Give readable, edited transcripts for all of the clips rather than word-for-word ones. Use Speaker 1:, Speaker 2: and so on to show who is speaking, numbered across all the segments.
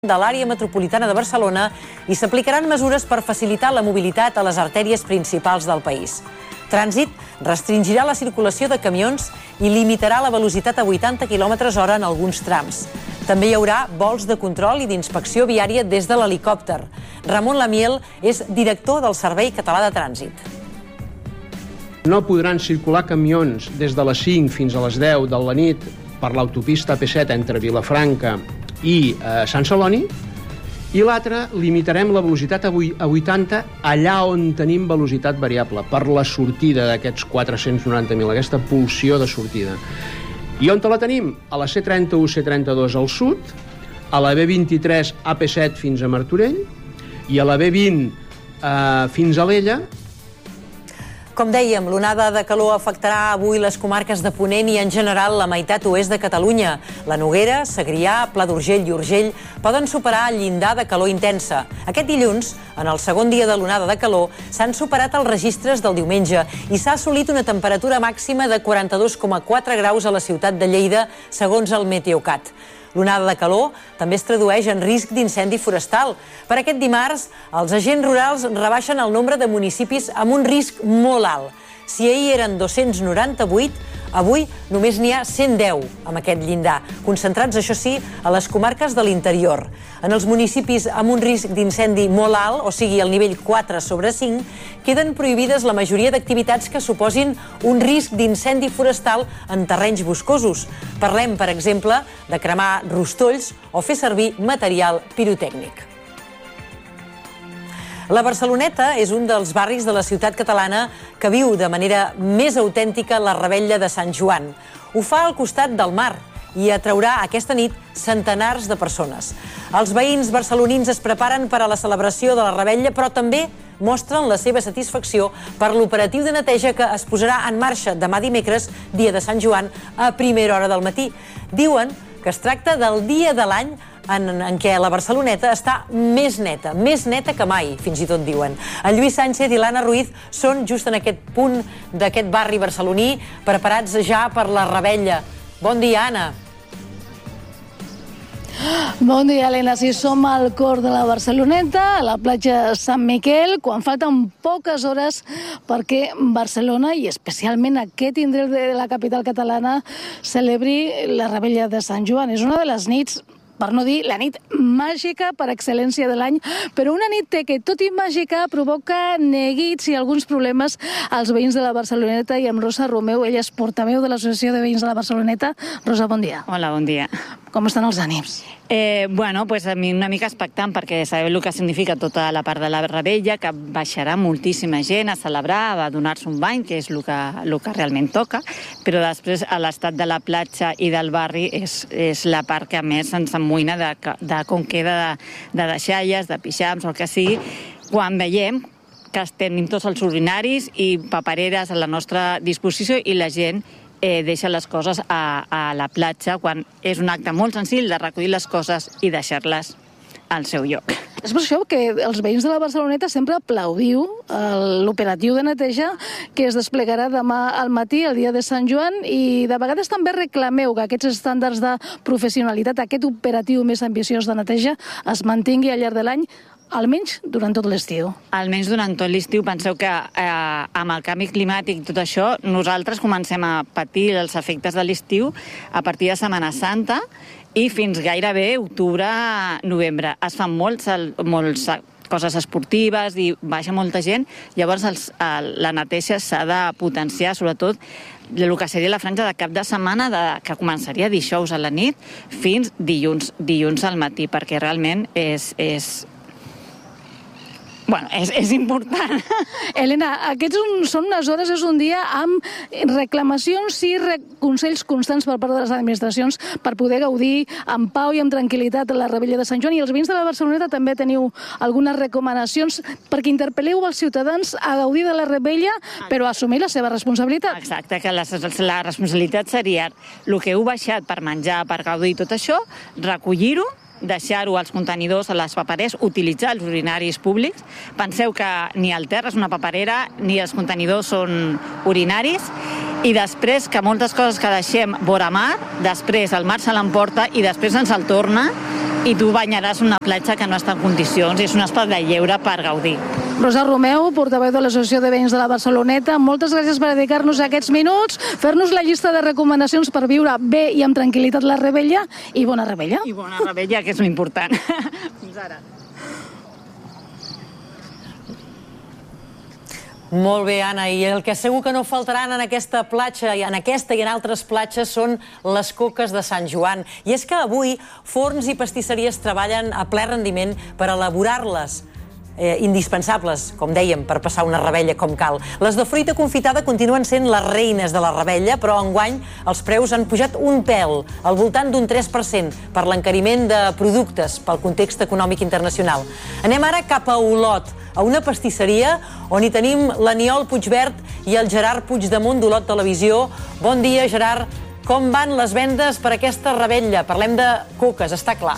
Speaker 1: de l'àrea metropolitana de Barcelona i s'aplicaran mesures per facilitar la mobilitat a les artèries principals del país. Trànsit restringirà la circulació de camions i limitarà la velocitat a 80 km/h en alguns trams. També hi haurà vols de control i d'inspecció viària des de l'helicòpter. Ramon Lamiel és director del Servei Català de Trànsit.
Speaker 2: No podran circular camions des de les 5 fins a les 10 de la nit per l'autopista AP7 entre Vilafranca i Sant Celoni, i l'altre, limitarem la velocitat a 80 allà on tenim velocitat variable, per la sortida d'aquests 490.000, aquesta pulsió de sortida. I on la tenim? A la C31, C32 al sud, a la B23, AP7 fins a Martorell, i a la B20 fins a Alella.
Speaker 1: Com dèiem, l'onada de calor afectarà avui les comarques de Ponent i, en general, la meitat oest de Catalunya. La Noguera, Segrià, Pla d'Urgell i Urgell poden superar el llindar de calor intensa. Aquest dilluns, en el segon dia de l'onada de calor, s'han superat els registres del diumenge i s'ha assolit una temperatura màxima de 42,4 graus a la ciutat de Lleida, segons el Meteocat. L'onada de calor també es tradueix en risc d'incendi forestal. Per aquest dimarts, els agents rurals rebaixen el nombre de municipis amb un risc molt alt. Si ahir eren 298, avui només n'hi ha 110 amb aquest llindar, concentrats, això sí, a les comarques de l'interior. En els municipis amb un risc d'incendi molt alt, o sigui, el nivell 4/5, queden prohibides la majoria d'activitats que suposin un risc d'incendi forestal en terrenys boscosos. Parlem, per exemple, de cremar rostolls o fer servir material pirotècnic. La Barceloneta és un dels barris de la ciutat catalana que viu de manera més autèntica la revetlla de Sant Joan. Ho fa al costat del mar i atraurà aquesta nit centenars de persones. Els veïns barcelonins es preparen per a la celebració de la revetlla, però també mostren la seva satisfacció per l'operatiu de neteja que es posarà en marxa demà dimecres, dia de Sant Joan, a primera hora del matí. Diuen que es tracta del dia de l'any en què la Barceloneta està més neta que mai, fins i tot diuen. En Lluís Sánchez i l'Anna Ruiz són just en aquest punt d'aquest barri barceloní, preparats ja per la revetlla. Bon dia, Anna.
Speaker 3: Bon dia, Helena. Sí, som al cor de la Barceloneta, a la platja Sant Miquel, quan falten poques hores perquè Barcelona, i especialment aquest indret de la capital catalana, celebri la revetlla de Sant Joan. És una de les nits, per no dir la nit màgica per excel·lència de l'any, però una nit que, tot i màgica, provoca neguits i alguns problemes als veïns de la Barceloneta, i amb Rosa Romeu, ella és portaveu de l'Associació de Veïns de la Barceloneta. Rosa, bon dia.
Speaker 4: Hola, bon dia.
Speaker 3: Com estan els ànims?
Speaker 4: Bueno, pues a mi una mica expectant, perquè sabeu el que significa tota la part de la revetlla, que baixarà moltíssima gent a celebrar, a donar-se un bany, que és el que realment toca, però després a l'estat de la platja i del barri és la part que més ens amoïna de com queda de deixalles, de pixams o el que sigui, quan veiem que tenim tots els urinaris i papereres a la nostra disposició i la gent deixa les coses a la platja, quan és un acte molt senzill de recollir les coses i deixar-les al seu lloc.
Speaker 3: És per això que els veïns de la Barceloneta sempre aplaudiu l'operatiu de neteja que es desplegarà demà al matí, el dia de Sant Joan, i de vegades també reclameu que aquests estàndards de professionalitat, aquest operatiu més ambiciós de neteja, es mantingui al llarg de l'any, almenys durant tot l'estiu.
Speaker 4: Almenys durant tot l'estiu. Penseu que amb el canvi climàtic i tot això, nosaltres comencem a patir els efectes de l'estiu a partir de Setmana Santa i fins gairebé octubre-novembre. Es fan moltes coses esportives i baixa molta gent, llavors la neteja s'ha de potenciar, sobretot el que seria la franja de cap de setmana, que començaria dijous a la nit fins dilluns al matí, perquè realment és important.
Speaker 3: Helena, aquests són unes hores, és un dia amb reclamacions i consells constants per part de les administracions per poder gaudir amb pau i amb tranquil·litat la revetlla de Sant Joan, i els veïns de la Barceloneta també teniu algunes recomanacions perquè interpel·leu els ciutadans a gaudir de la revetlla, però a assumir la seva responsabilitat.
Speaker 4: Exacte, que la responsabilitat seria el que heu baixat per menjar, per gaudir tot això, recollir-ho, deixar-ho als contenidors, a les papereres, utilitzar els urinaris públics. Penseu que ni el terra és una paperera, ni els contenidors són urinaris, i després que moltes coses que deixem vora mar, després el mar se l'emporta i després ens el torna i tu banyaràs una platja que no està en condicions i és un espai de lleure per gaudir.
Speaker 3: Rosa Romeu, portaveu de l'Associació de Veïns de la Barceloneta, moltes gràcies per dedicar-nos aquests minuts, fer-nos la llista de recomanacions per viure bé i amb tranquil·litat la Rebella, i bona Rebella.
Speaker 4: I bona Rebella, que és l'important. Fins ara.
Speaker 1: Molt bé, Anna, i el que segur que no faltaran en aquesta platja, i en aquesta i en altres platges, són les coques de Sant Joan. I és que avui forns i pastisseries treballen a ple rendiment per elaborar-les, indispensables, com dèiem, per passar una rebella com cal. Les de fruita confitada continuen sent les reines de la rebella, però enguany els preus han pujat un pèl, al voltant d'un 3%, per l'encariment de productes pel context econòmic internacional. Anem ara cap a Olot, a una pastisseria on hi tenim l'Aniol Puigvert i el Gerard Puigdemont d'Olot Televisió. Bon dia, Gerard. Com van les vendes per aquesta rebella? Parlem de coques, està clar.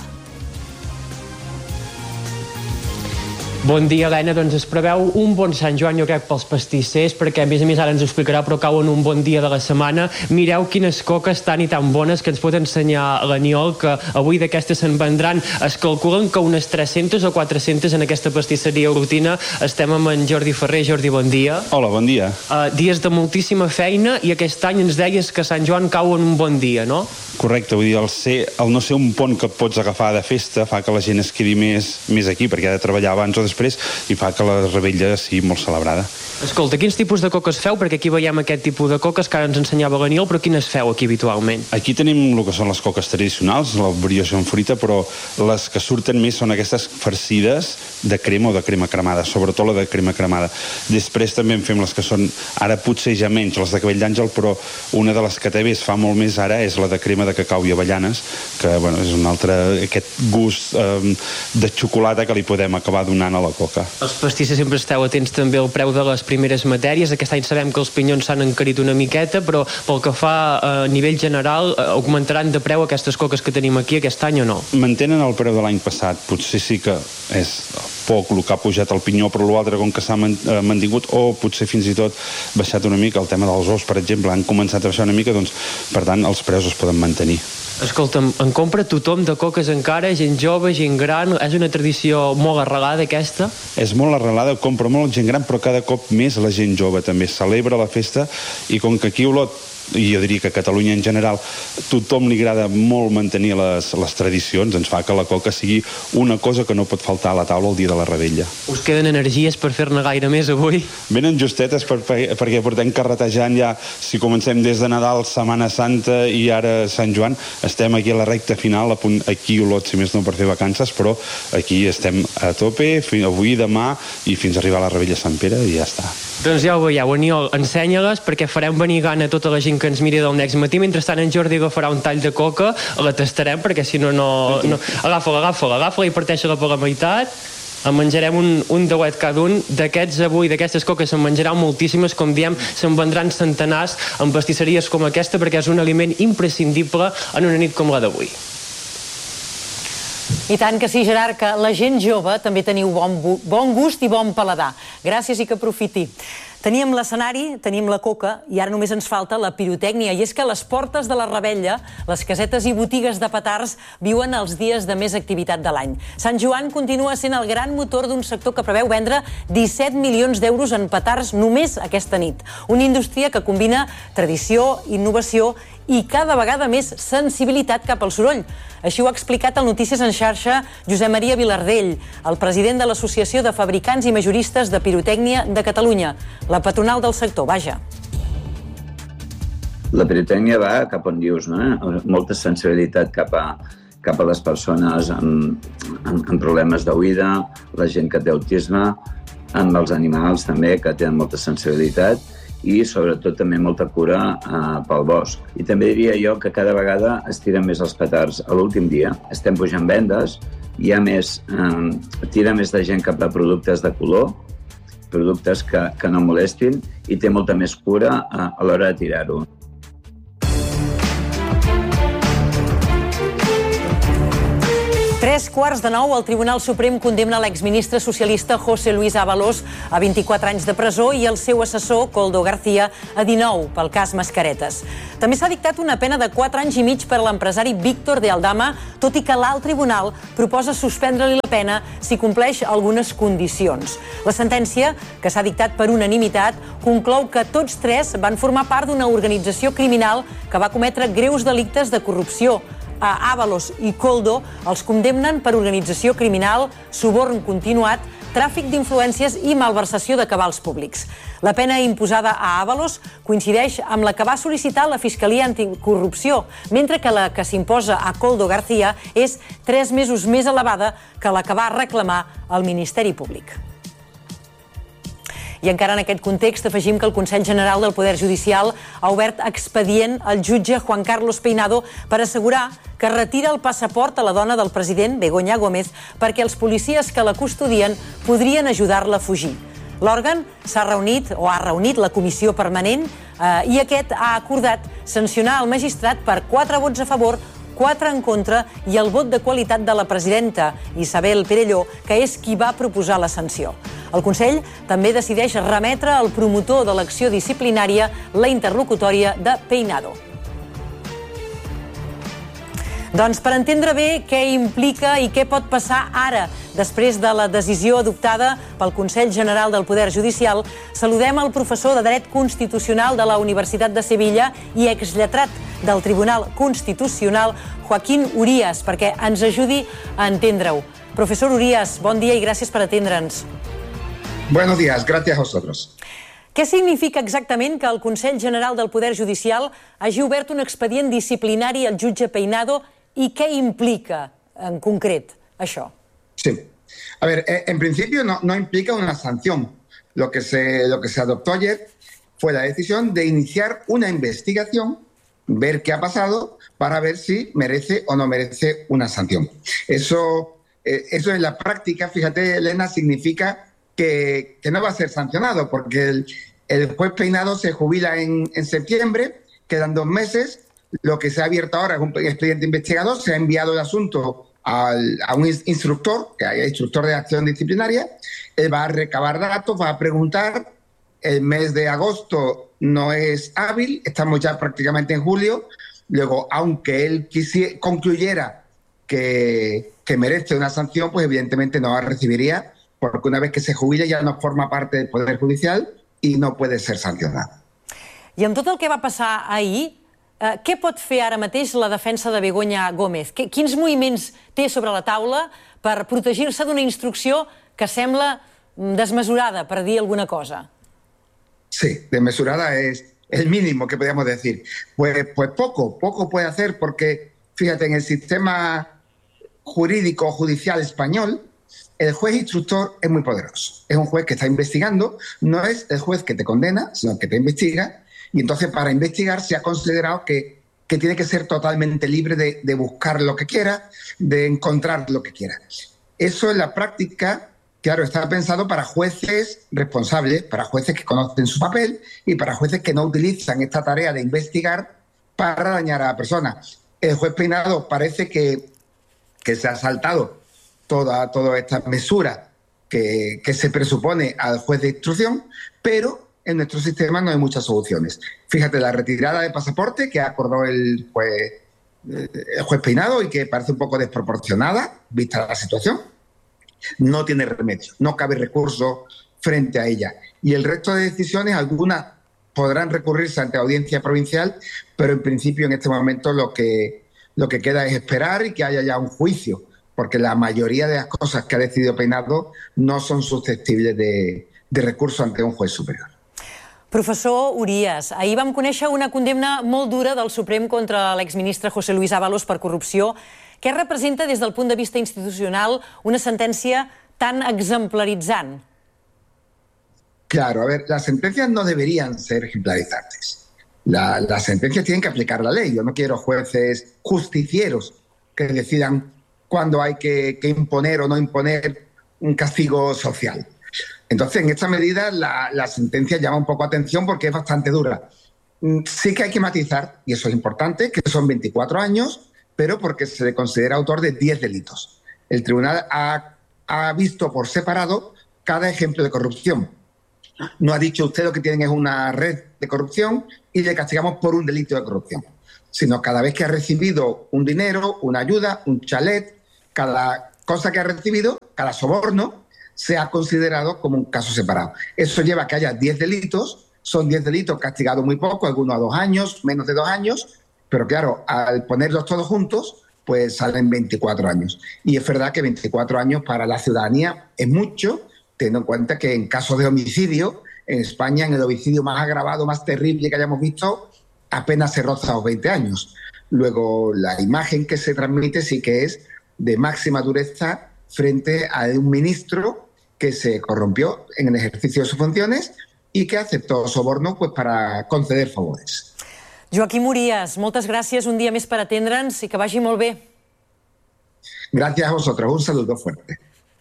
Speaker 5: Bon dia, Helena. Doncs es preveu un bon Sant Joan, jo crec, pels pastissers, perquè a més ara ens ho explicarà, però cau en un bon dia de la setmana. Mireu quines coques tan i tan bones que ens pot ensenyar l'Aniol, que avui d'aquestes se'n vendran. Es calculen que unes 300 o 400 en aquesta pastisseria orotina. Estem amb en Jordi Ferrer. Jordi, bon dia.
Speaker 6: Hola, bon dia.
Speaker 5: Dies de moltíssima feina i aquest any ens deies que Sant Joan cau en un bon dia, no?
Speaker 6: Correcte, vull dir, el no ser un pont que et pots agafar de festa fa que la gent es quedi més aquí, perquè ha de treballar abans o després, i fa que la rebella sigui molt celebrada.
Speaker 5: Escolta, quins tipus de coques feu? Perquè aquí veiem aquest tipus de coques que ara ens ensenyava l'Aniol, però quines feu aquí habitualment?
Speaker 6: Aquí tenim el que són les coques tradicionals, la brioche en fruita, però les que surten més són aquestes farcides de crema o de crema cremada, sobretot la de crema cremada. Després també en fem les que són, ara potser ja menys, les de cabell d'àngel, però una de les que també es fa molt més ara és la de crema de cacau i avellanes, que bueno, és un altre, aquest gust de xocolata que li podem acabar donant a la coca.
Speaker 5: Els pastissers sempre esteu atents també al preu de les primeres matèries. Aquest any sabem que els pinyons s'han encarit una miqueta, però pel que fa a nivell general, augmentaran de preu aquestes coques que tenim aquí aquest any o no?
Speaker 6: Mantenen el preu de l'any passat. Potser sí que és poc el que ha pujat el pinyó, però l'altre com que s'ha mantingut, o potser fins i tot baixat una mica. El tema dels ous, per exemple, han començat a baixar una mica, doncs per tant els preus es poden mantenir.
Speaker 5: Escolta'm, en compra tothom de coques encara, gent jove, gent gran, és una tradició molt arrelada aquesta?
Speaker 6: És molt arrelada, compra molt gent gran, però cada cop més la gent jove també celebra la festa, i com que aquí a Olot, i jo diria que a Catalunya en general, tothom li agrada molt mantenir les tradicions, ens fa que la coca sigui una cosa que no pot faltar a la taula el dia de la rebella.
Speaker 5: Us queden energies per fer-ne gaire més avui?
Speaker 6: Venen justetes perquè portem carretejant ja, si comencem des de Nadal, Setmana Santa i ara Sant Joan, estem aquí a la recta final, aquí a Olot, si més no per fer vacances, però aquí estem a tope, avui, demà, i fins a arribar a la rebella Sant Pere, i ja està.
Speaker 5: Doncs ja ho veieu, Aniol, ensenya-les perquè farem venir gana a tota la gent que ens miri del Next Matí. Mentrestant en Jordi agafarà un tall de coca, la tastarem perquè si no... Agafa-la i parteix-la per la meitat. En menjarem un dauet cada un. D'aquestes coques se'n menjaran moltíssimes, com diem, se'n vendran centenars en pastisseries com aquesta, perquè és un aliment imprescindible en una nit com la d'avui.
Speaker 1: I tant que sí, Gerard, que la gent jove també teniu bon gust i bon paladar. Gràcies i que aprofiti. Teníem l'escenari, tenim la coca, i ara només ens falta la pirotècnia. I és que a les portes de la rebella, les casetes i botigues de petards viuen els dies de més activitat de l'any. Sant Joan continua sent el gran motor d'un sector que preveu vendre 17 milions d'euros en petards només aquesta nit. Una indústria que combina tradició, innovació i cada vegada més sensibilitat cap al soroll. Així ho ha explicat al Notícies en xarxa Josep Maria Vilardell, el president de l'Associació de Fabricants i Majoristes de Pirotècnia de Catalunya, la patronal del sector, vaja.
Speaker 7: La pirotècnia va cap on dius, no? Molta sensibilitat cap a les persones amb problemes d'oïda, la gent que té autisme, amb els animals també, que tenen molta sensibilitat, i sobretot també molta cura pel bosc. I també diria jo que cada vegada es tiren més els petards a l'últim dia. Estem pujant vendes, hi ha tira més de gent cap a productes de color, productes que no molestin, i té molta més cura a l'hora de tirar-ho.
Speaker 1: 8:45, el Tribunal Suprem condemna l'exministre socialista José Luis Ábalos a 24 anys de presó i el seu assessor, Koldo García, a 19 pel cas Mascaretes. També s'ha dictat una pena de 4 anys i mig per a l'empresari Víctor de Aldama, tot i que l'alt tribunal proposa suspendre-li la pena si compleix algunes condicions. La sentència, que s'ha dictat per unanimitat, conclou que tots tres van formar part d'una organització criminal que va cometre greus delictes de corrupció. A Ábalos i Koldo els condemnen per organització criminal, suborn continuat, tràfic d'influències i malversació de cabals públics. La pena imposada a Ábalos coincideix amb la que va sol·licitar la Fiscalia Anticorrupció, mentre que la que s'imposa a Koldo García és 3 mesos més elevada que la que va reclamar el Ministeri Públic. I encara en aquest context afegim que el Consell General del Poder Judicial ha obert expedient al jutge Juan Carlos Peinado per assegurar que retira el passaport a la dona del president, Begoña Gómez, perquè els policies que la custodien podrien ajudar-la a fugir. L'òrgan ha reunit la comissió permanent i aquest ha acordat sancionar el magistrat per 4 vots a favor, 4 en contra i el vot de qualitat de la presidenta, Isabel Perelló, que és qui va proposar la sanció. El Consell també decideix remetre al promotor de l'acció disciplinària la interlocutòria de Peinado. Doncs per entendre bé què implica i què pot passar ara, després de la decisió adoptada pel Consell General del Poder Judicial, saludem el professor de Dret Constitucional de la Universitat de Sevilla i exlletrat del Tribunal Constitucional, Joaquín Urías, perquè ens ajudi a entendre-ho. Professor Urías, bon dia i gràcies per atendre'ns.
Speaker 8: Buenos días, gracias a vosotros.
Speaker 1: Què significa exactament que el Consell General del Poder Judicial hagi obert un expedient disciplinari al jutge Peinado i què implica en concret això?
Speaker 8: Sí. A ver, en principio no implica una sanción. Lo que se adoptó ayer fue la decisión de iniciar una investigación, ver qué ha pasado para ver si merece o no merece una sanción. Eso en la práctica, fíjate, Elena, significa que no va a ser sancionado, porque el juez Peinado se jubila en septiembre, quedan 2 meses, lo que se ha abierto ahora es un expediente investigador, se ha enviado el asunto a un instructor, que es instructor de acción disciplinaria, él va a recabar datos, va a preguntar, el mes de agosto no es hábil, estamos ya prácticamente en julio, luego, aunque él concluyera que merece una sanción, pues evidentemente no la recibiría, porque una vez que se jubile ya no forma parte del Poder Judicial i no puede ser sancionat.
Speaker 1: I amb tot el que va passar ahir, què pot fer ara mateix la defensa de Begoña Gómez? Quins moviments té sobre la taula per protegir-se d'una instrucció que sembla desmesurada, per dir alguna cosa?
Speaker 8: Sí, desmesurada es el mínimo que podríamos decir. Pues poco puede hacer porque, fíjate, en el sistema jurídico judicial español, el juez instructor es muy poderoso. Es un juez que está investigando, no es el juez que te condena, sino que te investiga. Y entonces para investigar se ha considerado que tiene que ser totalmente libre de buscar lo que quiera, de encontrar lo que quiera. Eso en la práctica, claro, está pensado para jueces responsables, para jueces que conocen su papel y para jueces que no utilizan esta tarea de investigar para dañar a la persona. El juez Peinado parece que se ha saltado toda esta mesura que se presupone al juez de instrucción, pero en nuestro sistema no hay muchas soluciones. Fíjate, la retirada de pasaporte que acordó el juez Peinado y que parece un poco desproporcionada, vista la situación, no tiene remedio, no cabe recurso frente a ella. Y el resto de decisiones, algunas podrán recurrirse ante audiencia provincial, pero en principio en este momento lo que queda es esperar y que haya ya un juicio, porque la mayoría de las cosas que ha decidido Peinado no son susceptibles de recurso ante un juez superior.
Speaker 1: Professor Urías, ahir vam conèixer una condemna molt dura del Suprem contra l'exministre José Luis Ábalos per corrupció. Què representa des del punt de vista institucional una sentència tan exemplaritzant?
Speaker 8: Claro, a ver, las sentencias no deberían ser ejemplarizantes. Las sentencias tienen que aplicar la ley. Yo no quiero jueces justicieros que decidan cuándo hay que imponer o no imponer un castigo social. Entonces, en esta medida, la sentencia llama un poco atención porque es bastante dura. Sí que hay que matizar, y eso es importante, que son 24 años, pero porque se le considera autor de 10 delitos. El tribunal ha visto por separado cada ejemplo de corrupción. No ha dicho usted lo que tienen es una red de corrupción y le castigamos por un delito de corrupción, sino cada vez que ha recibido un dinero, una ayuda, un chalet, cada cosa que ha recibido, cada soborno, se ha considerado como un caso separado. Eso lleva a que haya 10 delitos, son 10 delitos castigados muy poco, algunos a 2 años, menos de 2 años, pero claro, al ponerlos todos juntos, pues salen 24 años. Y es verdad que 24 años para la ciudadanía es mucho, teniendo en cuenta que en casos de homicidio, en España, en el homicidio más agravado, más terrible que hayamos visto, apenas se roza los 20 años. Luego, la imagen que se transmite sí que es de máxima dureza frente a un ministro que se corrompió en el ejercicio de sus funciones y que aceptó soborno pues, para conceder favores.
Speaker 1: Joaquim Urías, moltes gràcies un dia més per atendre'ns i que vagi molt bé.
Speaker 8: Gracias a vosotros, un saludo fuerte.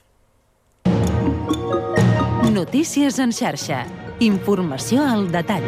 Speaker 9: Notícies en xarxa. Informació al detall.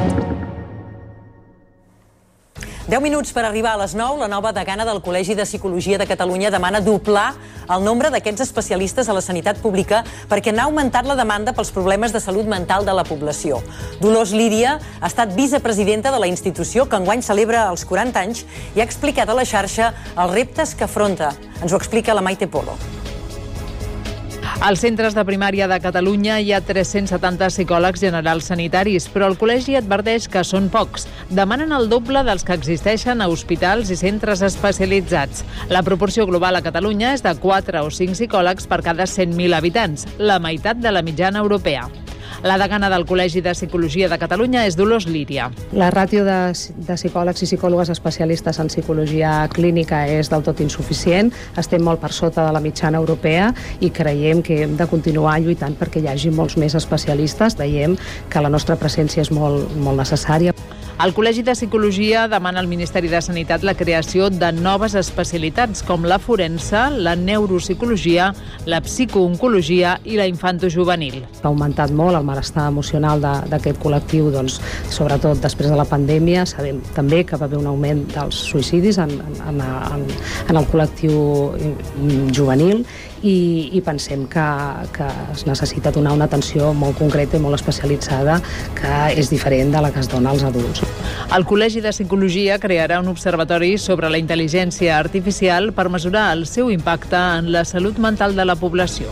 Speaker 1: 10 minuts per arribar a les 9, la nova degana del Col·legi de Psicologia de Catalunya demana doblar el nombre d'aquests especialistes a la sanitat pública perquè n'ha augmentat la demanda pels problemes de salut mental de la població. Dolors Lídia ha estat vicepresidenta de la institució que enguany celebra els 40 anys i ha explicat a la xarxa els reptes que afronta. Ens ho explica la Maite Polo.
Speaker 10: Als centres de primària de Catalunya hi ha 370 psicòlegs generals sanitaris, però el col·legi adverteix que són pocs. Demanen el doble dels que existeixen a hospitals i centres especialitzats. La proporció global a Catalunya és de 4 o 5 psicòlegs per cada 100.000 habitants, la meitat de la mitjana europea. La degana del Col·legi de Psicologia de Catalunya és Dolors Lídia.
Speaker 11: La ràtio de psicòlegs i psicòlogues especialistes en psicologia clínica és del tot insuficient. Estem molt per sota de la mitjana europea i creiem que hem de continuar lluitant perquè hi hagi molts més especialistes. Veiem que la nostra presència és molt necessària.
Speaker 10: El Col·legi de Psicologia demana al Ministeri de Sanitat la creació de noves especialitats com la forense, la neuropsicologia, la psicooncologia i la infantojuvenil.
Speaker 11: Ha augmentat molt el malestar emocional d'aquest col·lectiu, doncs, sobretot després de la pandèmia. Sabem també que va haver un augment dels suïcidis en el col·lectiu juvenil i pensem que es necessita donar una atenció molt concreta i molt especialitzada que és diferent de la que es dona als adults.
Speaker 10: El Col·legi de Psicologia crearà un observatori sobre la intel·ligència artificial per mesurar el seu impacte en la salut mental de la població.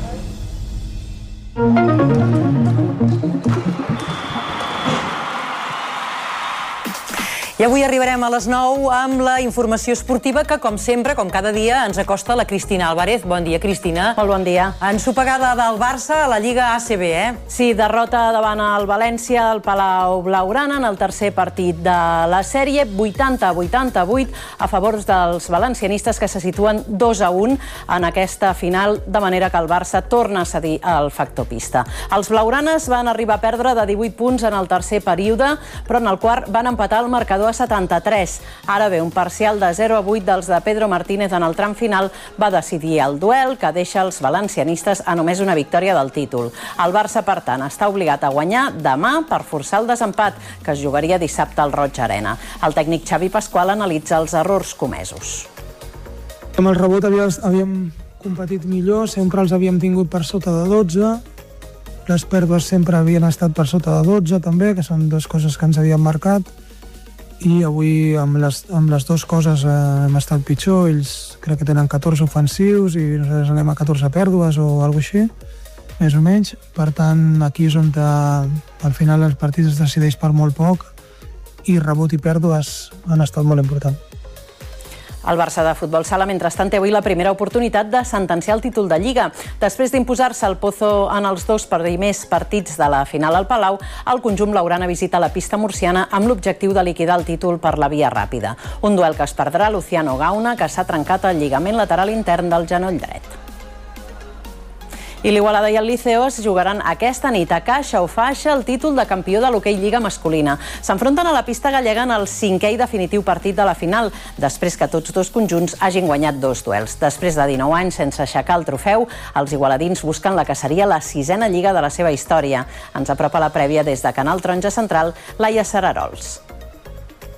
Speaker 1: I avui arribarem a les 9 amb la informació esportiva que, com sempre, com cada dia, ens acosta la Cristina Álvarez. Bon dia, Cristina.
Speaker 12: Molt bon dia.
Speaker 1: Ensopegada del Barça a la Lliga ACB,
Speaker 12: Sí, derrota davant el València al Palau Blaugrana en el tercer partit de la sèrie, 80-88 a favor dels valencianistes que se situen 2-1 en aquesta final, de manera que el Barça torna a cedir al factor pista. Els blaugranes van arribar a perdre de 18 punts en el tercer període, però en el quart van empatar el marcador a 73. Ara bé, un parcial de 0-8 dels de Pedro Martínez en el tram final va decidir el duel que deixa els valencianistes a només una victòria del títol. El Barça, per tant, està obligat a guanyar demà per forçar el desempat, que es jugaria dissabte al Roig Arena. El tècnic Xavi Pasqual analitza els errors comesos.
Speaker 13: Amb el rebot havíem competit millor, sempre els havíem tingut per sota de 12, les pèrdues sempre havien estat per sota de 12 també, que són dues coses que ens havien marcat, i avui amb les dues coses hem estat pitjor. Ells crec que tenen 14 ofensius i nosaltres anem a 14 pèrdues o alguna cosa així, més o menys. Per tant, aquí és on al final els partits es decideix per molt poc i rebot i pèrdues han estat molt importants.
Speaker 12: El Barça de futbol sala, mentrestant, té avui la primera oportunitat de sentenciar el títol de Lliga. Després d'imposar-se el Pozo en els dos primers partits de la final al Palau, el conjunt blaugrana visita la pista murciana amb l'objectiu de liquidar el títol per la via ràpida. Un duel que es perdrà Luciano Gauna, que s'ha trencat el lligament lateral intern del genoll dret. I l'Igualada i el Liceo es jugaran aquesta nit a caixa o faixa el títol de campió de l'hoquei Lliga masculina. S'enfronten a la pista gallega en el 5è i definitiu partit de la final, després que tots dos conjunts hagin guanyat 2 duels. Després de 19 anys sense aixecar el trofeu, els igualadins busquen la que seria la 6a Lliga de la seva història. Ens apropa la prèvia des de Canal Taronja Central, Laia Serarols.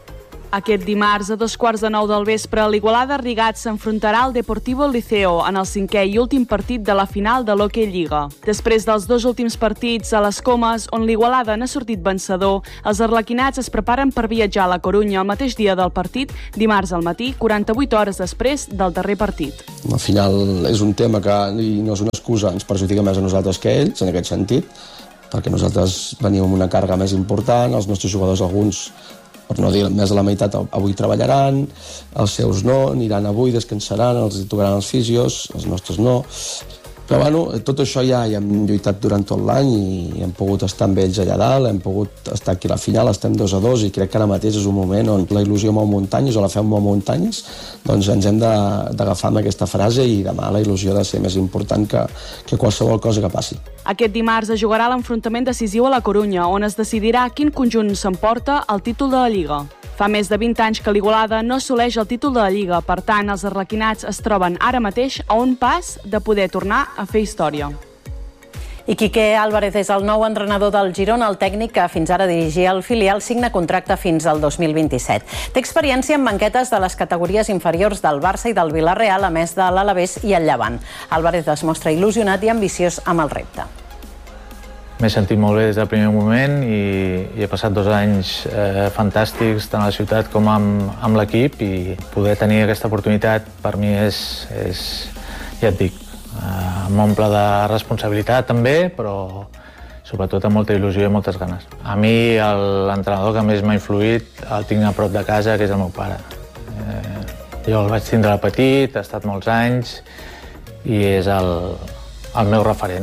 Speaker 14: Aquest dimarts, a 8:45 del vespre, l'Igualada Rigat s'enfrontarà al Deportivo Liceo en el 5è i últim partit de la final de l'Hockey Lliga. Després dels 2 últims partits a les Comes, on l'Igualada n'ha sortit vencedor, els arlequinats es preparen per viatjar a la Corunya el mateix dia del partit, dimarts al matí, 48 hores després del darrer partit.
Speaker 15: Al final és un tema que no és una excusa, ens perjudica més a nosaltres que a ells, en aquest sentit, perquè nosaltres venim amb una càrrega més important, els nostres jugadors, alguns, per no dir més de la meitat, avui treballaran, els seus no, aniran avui, descansaran, els tocaran els fisios, els nostres no. Però bueno, tot això ja hem lluitat durant tot l'any i hem pogut estar amb ells allà dalt, hem pogut estar aquí a la final, estem 2-2 i crec que ara mateix és un moment on la il·lusió mou muntanyes o la fe mou muntanyes, doncs ens hem d'agafar amb aquesta frase i demà la il·lusió ha de ser més important que qualsevol cosa que passi.
Speaker 14: Aquest dimarts es jugarà l'enfrontament decisiu a la Corunya, on es decidirà quin conjunt s'emporta el títol de la Lliga. Fa més de 20 anys que l'Igualada no assoleix el títol de la Lliga, per tant, els arlequinats es troben ara mateix a un pas de poder tornar a fer història.
Speaker 12: I Quique Álvarez és el nou entrenador del Girona, el tècnic que fins ara dirigia el filial signa contracte fins al 2027. Té experiència en banquetes de les categories inferiors del Barça i del Villarreal, a més de l'Alavés i el Llevant. Álvarez es mostra il·lusionat i ambiciós amb el repte.
Speaker 16: M'he sentit molt bé des del primer moment i he passat 2 anys fantàstics tant a la ciutat com amb l'equip i poder tenir aquesta oportunitat per mi és ja et dic, m'omple de responsabilitat també, però sobretot amb molta il·lusió i moltes ganes. A mi l'entrenador que més m'ha influït el tinc a prop de casa, que és el meu pare. Jo el vaig tindre de petit, ha estat molts anys i és el meu referent.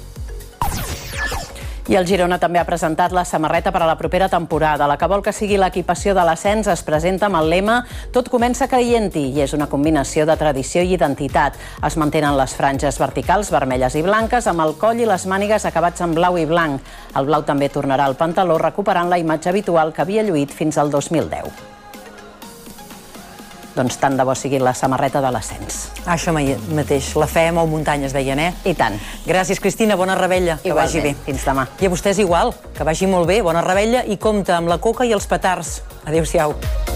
Speaker 12: I el Girona també ha presentat la samarreta per a la propera temporada. La que vol que sigui l'equipació de l'ascens es presenta amb el lema «Tot comença creient-hi» i és una combinació de tradició i identitat. Es mantenen les franges verticals vermelles i blanques amb el coll i les mànigues acabats en blau i blanc. El blau també tornarà al pantaló recuperant la imatge habitual que havia lluït fins al 2010. Doncs tant de bo sigui la samarreta de l'ascens.
Speaker 1: Això mateix, la fe mou muntanyes, deien, eh?
Speaker 12: I tant.
Speaker 1: Gràcies, Cristina, bona revetlla, que vagi bé.
Speaker 12: Fins demà.
Speaker 1: I a vostès igual, que vagi molt bé, bona revetlla i compte amb la coca i els petards. Adéu-siau.